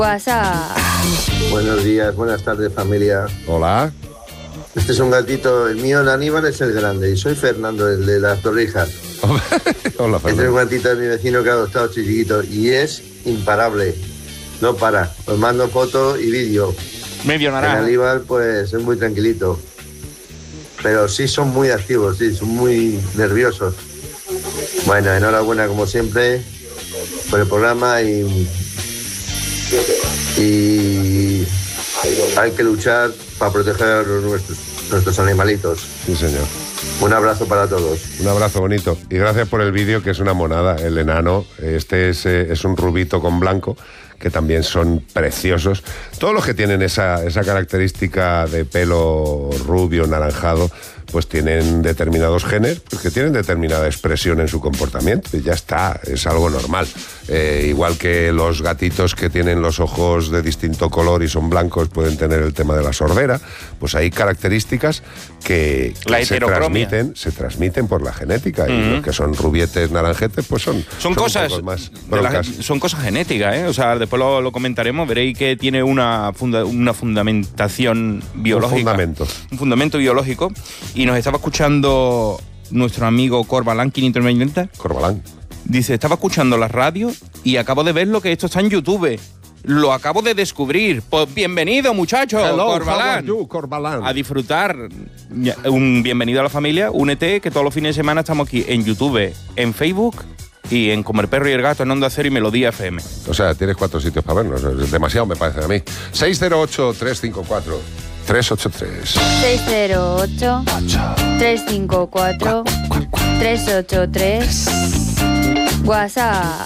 WhatsApp. Buenos días, buenas tardes, familia. Hola. Este es un gatito, el mío, el Aníbal, es el grande, y soy Fernando, el de las Torrijas. Hola, Fernando. Este es un gatito de mi vecino que ha adoptado chiquito y es imparable, no para. Os mando fotos y vídeo. Medio naranja. El Aníbal, pues, es muy tranquilito. Pero sí son muy activos, sí, son muy nerviosos. Bueno, enhorabuena como siempre por el programa y hay que luchar para proteger a nuestros animalitos. Sí, señor. Un abrazo para todos. Un abrazo bonito. Y gracias por el vídeo, que es una monada, el enano. Este es un rubito con blanco, que también son preciosos. Todos los que tienen esa característica de pelo rubio, naranjado, pues tienen determinados genes, pues que tienen determinada expresión en su comportamiento, y ya está, es algo normal. Igual que los gatitos que tienen los ojos de distinto color y son blancos pueden tener el tema de la sordera, pues hay características que se transmiten por la genética, y los que son rubietes, naranjetes, pues son cosas más son cosas genéticas, ¿eh? O sea, después lo comentaremos, veréis que tiene una fundamentación biológica. Un fundamento biológico. Y nos estaba escuchando nuestro amigo Corbalán 590. Corbalán. Dice, estaba escuchando la radio y acabo de ver lo que esto está en YouTube. Lo acabo de descubrir. Pues bienvenido, muchachos. Hello, Corbalán. how are you, Corbalán? A disfrutar. Un bienvenido a la familia. Únete, que todos los fines de semana estamos aquí en YouTube, en Facebook y en Como el Perro y el Gato, en Onda Cero y Melodía FM. O sea, tienes 4 sitios para vernos. Es demasiado, me parece a mí. 608-354-383. 608-354-383. WhatsApp.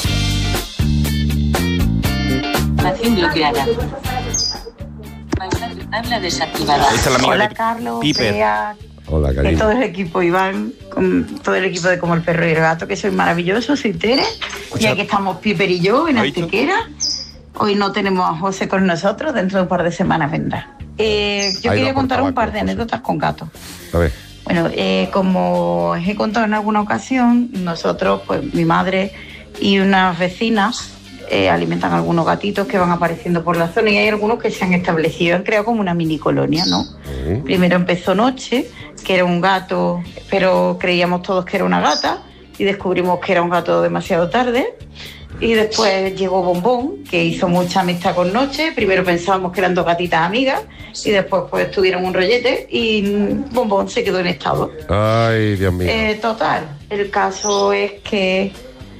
Información bloqueada. Habla desactivada. Esta es la amiga Hola, de Carlos, Piper. Bea, Hola, de cariño. todo el equipo Iván, con todo el equipo de Como el Perro y el Gato, que soy maravilloso, soy Tere, y aquí estamos Piper y yo en Antequera. Hoy no tenemos a José con nosotros, dentro de un par de semanas vendrá. Yo quería contar un par de anécdotas con gatos. A ver. Bueno, como os he contado en alguna ocasión, nosotros, pues mi madre y unas vecinas alimentan algunos gatitos que van apareciendo por la zona, y hay algunos que se han establecido, han creado como una mini colonia, ¿no? Primero empezó Noche, que era un gato, pero creíamos todos que era una gata, y descubrimos que era un gato demasiado tarde. Y después llegó Bombón, que hizo mucha amistad con Noche. Primero pensábamos que eran dos gatitas amigas, y después pues tuvieron un rollete y Bombón se quedó en estado. Ay, Dios mío. Total, el caso es que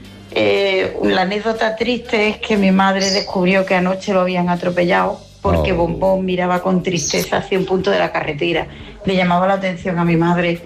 la anécdota triste es que mi madre descubrió que anoche lo habían atropellado porque Bombón miraba con tristeza hacia un punto de la carretera. Le llamaba la atención a mi madre,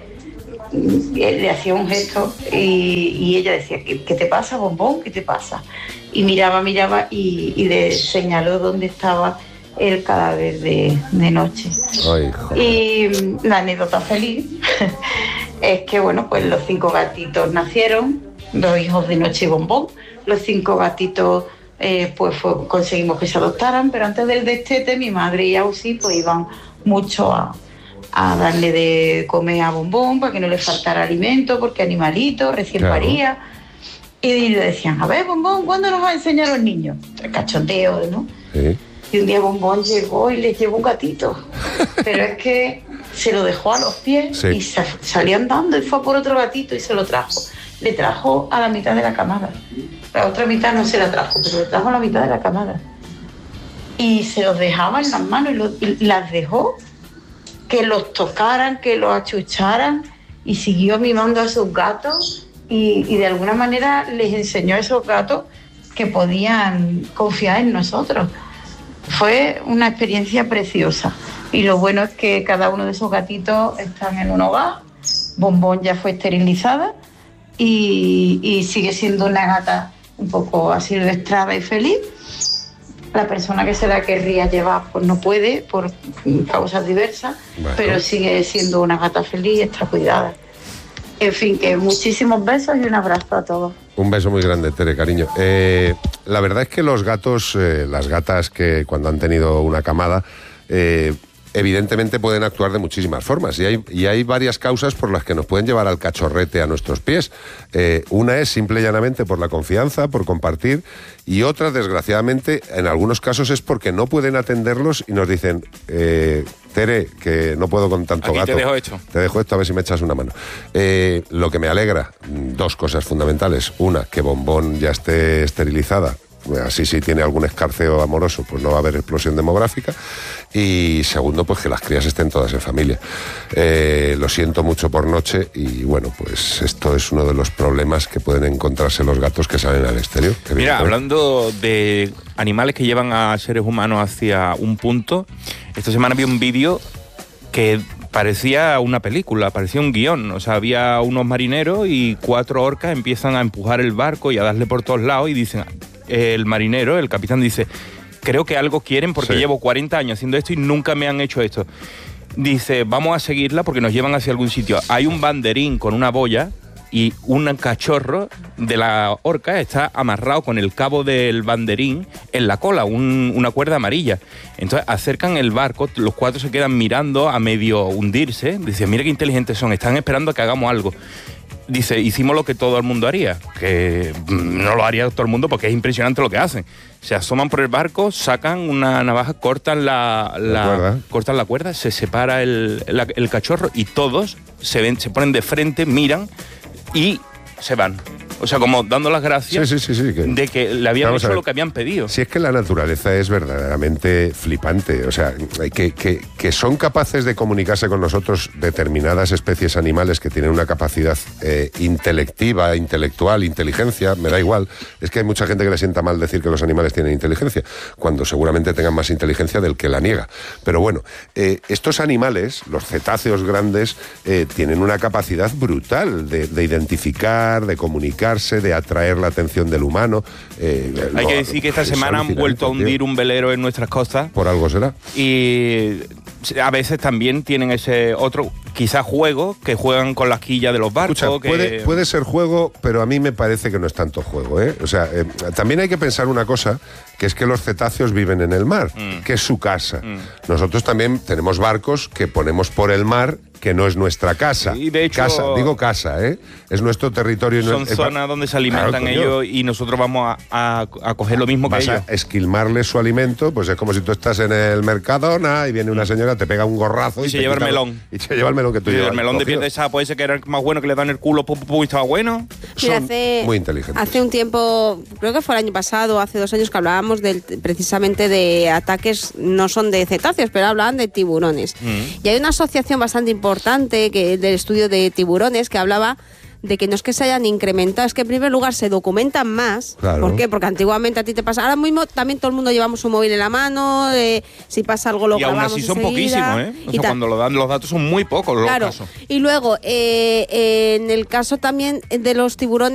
le hacía un gesto y ella decía, ¿qué te pasa, Bombón? ¿Qué te pasa? Y miraba y le señaló dónde estaba el cadáver de Noche. Ay, joder. Y la anécdota feliz es que, bueno, pues los 5 gatitos nacieron, los hijos de Noche y Bombón. Los 5 gatitos conseguimos que se adoptaran, pero antes del destete mi madre y Ausi pues iban mucho a darle de comer a Bombón para que no le faltara alimento, porque animalito, recién paría. Y le decían, a ver, Bombón, ¿cuándo nos va a enseñar a los niños? El cachondeo, ¿no? Sí. Y un día Bombón llegó y les llevó un gatito. Pero es que se lo dejó a los pies y salió andando y fue a por otro gatito y se lo trajo. Le trajo a la mitad de la camada. La otra mitad no se la trajo, pero le trajo a la mitad de la camada. Y se los dejaba en las manos y las dejó que los tocaran, que los achucharan, y siguió mimando a sus gatos y de alguna manera les enseñó a esos gatos que podían confiar en nosotros. Fue una experiencia preciosa, y lo bueno es que cada uno de esos gatitos están en un hogar. Bombón ya fue esterilizada y sigue siendo una gata un poco asilvestrada y feliz. La persona que se la querría llevar pues no puede por causas diversas, pero sigue siendo una gata feliz y está cuidada. En fin, que muchísimos besos y un abrazo a todos. Un beso muy grande, Tere, cariño. La verdad es que los gatos, las gatas que cuando han tenido una camada, evidentemente pueden actuar de muchísimas formas y hay varias causas por las que nos pueden llevar al cachorrete a nuestros pies. Una es simple y llanamente por la confianza, por compartir, y otra, desgraciadamente, en algunos casos es porque no pueden atenderlos y nos dicen, Tere, que no puedo con tanto Aquí gato. te dejo esto. Te dejo esto, a ver si me echas una mano. Lo que me alegra, dos cosas fundamentales. Una, que Bombón ya esté esterilizada. Así si tiene algún escarceo amoroso, pues no va a haber explosión demográfica. Y segundo, pues que las crías estén todas en familia. Lo siento mucho por Noche y bueno, pues esto es uno de los problemas que pueden encontrarse los gatos que salen al exterior. Mira, hablando de animales que llevan a seres humanos hacia un punto, esta semana vi un vídeo que parecía una película, parecía un guión. O sea, había unos marineros y 4 orcas empiezan a empujar el barco y a darle por todos lados y dicen... El marinero, el capitán, dice, creo que algo quieren porque llevo 40 años haciendo esto y nunca me han hecho esto. Dice, vamos a seguirla porque nos llevan hacia algún sitio. Hay un banderín con una boya y un cachorro de la orca está amarrado con el cabo del banderín en la cola, una cuerda amarilla. Entonces acercan el barco, los 4 se quedan mirando a medio hundirse. Dice, mira qué inteligentes son, están esperando a que hagamos algo. Dice, hicimos lo que todo el mundo haría, que no lo haría todo el mundo porque es impresionante lo que hacen. Se asoman por el barco, sacan una navaja, cortan la cuerda, se separa el cachorro y todos se ponen de frente, miran y se van. O sea, como dando las gracias de que le habían hecho lo que habían pedido. Si es que la naturaleza es verdaderamente flipante. O sea, que son capaces de comunicarse con nosotros determinadas especies animales que tienen una capacidad intelectiva, intelectual, inteligencia, me da igual. Es que hay mucha gente que le sienta mal decir que los animales tienen inteligencia, cuando seguramente tengan más inteligencia del que la niega. Pero bueno, estos animales, los cetáceos grandes, tienen una capacidad brutal de identificar, de comunicar, de atraer la atención del humano. Hay que decir que esta semana han vuelto a hundir un velero en nuestras costas. Por algo será. Y a veces también tienen ese otro, quizás juego, que juegan con la quilla de los barcos. Escucha, puede ser juego, pero a mí me parece que no es tanto juego, ¿eh? O sea, también hay que pensar una cosa, que es que los cetáceos viven en el mar, que es su casa. Nosotros también tenemos barcos que ponemos por el mar, que no es nuestra casa. Y de hecho, casa, ¿eh? Es nuestro territorio. Son zonas donde se alimentan ellos y nosotros vamos a coger lo mismo que ellos. Vas a esquilmarles su alimento, pues es como si tú estás en el Mercadona y viene una señora, te pega un gorrazo y se lleva el melón. Y se lleva el melón que tú llevas. El melón de piel de sapo ese que era el más bueno, que le dan el culo y estaba bueno. Son muy inteligentes. Hace un tiempo, creo que fue el año pasado, hace 2 años, que hablábamos precisamente de ataques, no son de cetáceos, pero hablaban de tiburones. Y hay una asociación bastante importante del estudio de tiburones que hablaba de que no es que se hayan incrementado, es que en primer lugar se documentan más. Claro. ¿Por qué? Porque antiguamente a ti te pasa. Ahora mismo también todo el mundo llevamos un móvil en la mano, si pasa algo lo grabamos. Y aún así son enseguida, poquísimos, ¿eh? O sea, cuando lo dan los datos son muy pocos los casos. Y luego, en el caso también de los tiburones,